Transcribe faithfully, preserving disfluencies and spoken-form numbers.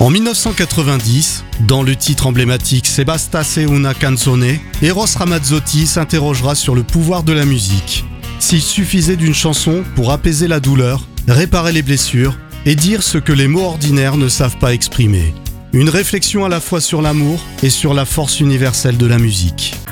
En dix-neuf cent quatre-vingt-dix, dans le titre emblématique Se bastasse una canzone, Eros Ramazzotti s'interrogera sur le pouvoir de la musique. S'il suffisait d'une chanson pour apaiser la douleur, réparer les blessures et dire ce que les mots ordinaires ne savent pas exprimer. Une réflexion à la fois sur l'amour et sur la force universelle de la musique.